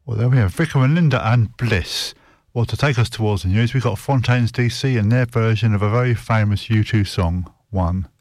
Well, there we have Vicar and Linda and Bliss. Well, to take us towards the news, we've got Fontaines DC and their version of a very famous U2 song, One.